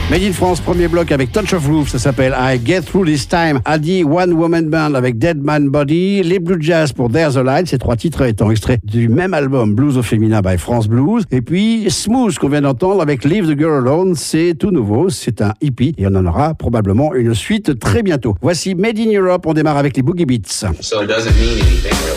Made in France, premier bloc avec Touch of Roof, ça s'appelle I Get Through This Time. Adi One Woman Band avec Dead Man Body. Les Blue Jazz pour There's a Light, ces trois titres étant extraits du même album Blues au féminin by France Blues. Et puis Smooth qu'on vient d'entendre avec Leave the Girl Alone, c'est tout nouveau, c'est un hippie et on en aura probablement une suite très bientôt. Voici Made in Europe, on démarre avec les Boogie Beats. So it doesn't mean anything really.